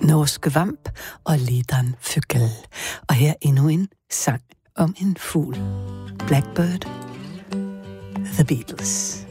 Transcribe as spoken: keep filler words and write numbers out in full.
Norske Vamp og Lederen Fugl. Og her endnu en sang om en fugl. Blackbird, The Beatles.